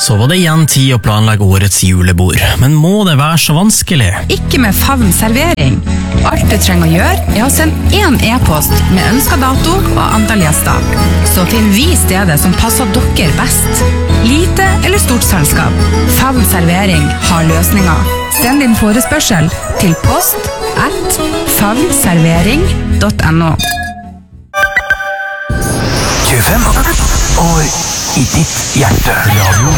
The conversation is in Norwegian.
Så var det igjen tid å planlegge årets julebord, men må det være så vanskelig? Ikke med Favn servering. Alt du trenger å gjøre å sende en e-post med ønsket dato og antall gjester. Så finner vi stedet som passer dere best. Lite eller stort selskap. Favn servering har løsninger. Send din forespørsel til post@favnservering.no. 25 år i ditt hjerte. Radio